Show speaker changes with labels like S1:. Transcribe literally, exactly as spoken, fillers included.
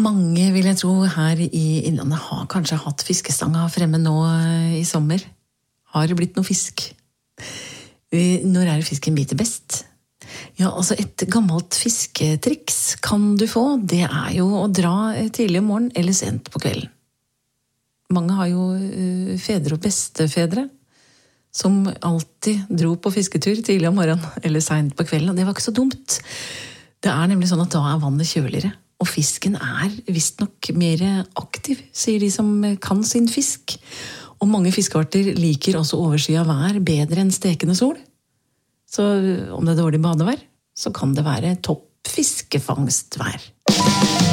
S1: mange, vil jeg tro, her i Innlandet har kanskje hatt fiskestanga fremme nå i sommer. Har det blitt noe fisk? Når er det fisken biter best? Ja, altså et gammelt fisketriks kan du få. Det er jo å dra tidlig om morgenen eller sent på kvelden. Mange har jo fedre og bestefedre som alltid dro på fisketur tidlig om morgenen eller sent på kvelden, og det var ikke så dumt. Det er nemlig sånn at da er vannet kjøligere, og fisken er visst nok mer aktiv, sier de som kan sin fisk. Og mange fiskearter liker også overskyet vær bedre enn stekende sol. Så om det er dårlig badevær, så kan det være topp fiskefangstvær.